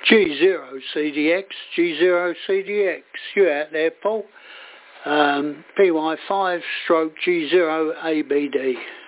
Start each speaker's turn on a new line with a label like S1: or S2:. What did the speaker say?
S1: G0CDX, G0CDX, you out there, Paul? PY5 stroke G0ABD.